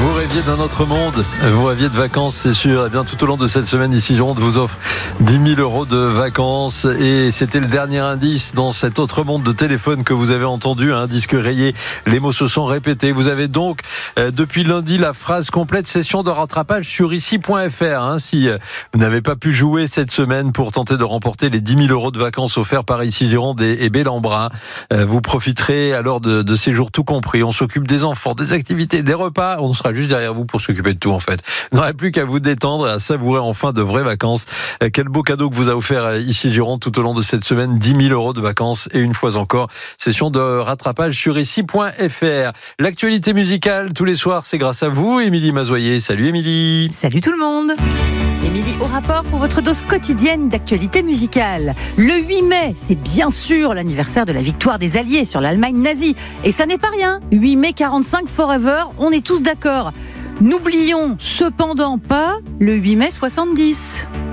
Vous rêviez d'un autre monde, vous rêviez de vacances, c'est sûr. Et bien, tout au long de cette semaine, ici Gironde vous offre 10 000 euros de vacances. Et c'était le dernier indice dans cet autre monde de téléphone que vous avez entendu, un disque rayé. Les mots se sont répétés. Vous avez donc, depuis lundi, la phrase complète, session de rattrapage sur ici.fr. Si vous n'avez pas pu jouer cette semaine pour tenter de remporter les 10 000 euros de vacances offerts par ici Gironde et Bellambra, vous profiterez alors de ces jours tout compris. On s'occupe des enfants, des activités, des repas. On sera juste derrière vous pour s'occuper de tout en fait. Il n'aurait plus qu'à vous détendre et à savourer enfin de vraies vacances. Quel beau cadeau que vous a offert ici Gironde tout au long de cette semaine. 10 000 euros de vacances et une fois encore, session de rattrapage sur ici.fr. L'actualité musicale tous les soirs, c'est grâce à vous, Émilie Mazoyer. Salut Émilie. Salut tout le monde. Émilie au rapport pour votre dose quotidienne d'actualité musicale. Le 8 mai, c'est bien sûr l'anniversaire de la victoire des Alliés sur l'Allemagne nazie. Et ça n'est pas rien. 8 mai 45 forever, on est tous d'accord. N'oublions cependant pas le 8 mai 70.